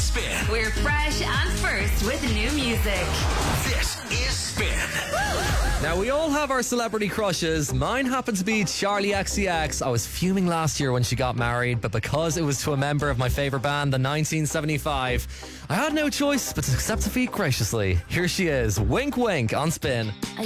Spin. We're fresh and first with new music. This is Spin. Now, we all have our celebrity crushes. Mine happened to be Charlie XCX. I was fuming last year when she got married, but because it was to a member of my favourite band, the 1975, I had no choice but to accept defeat graciously. Here she is, Wink Wink on Spin.